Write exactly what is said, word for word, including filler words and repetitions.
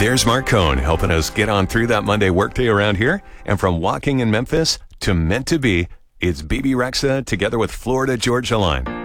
There's Mark Cohn helping us get on through that Monday workday around here. And from walking in Memphis to meant to be, it's B B Rexa together with Florida Georgia Line.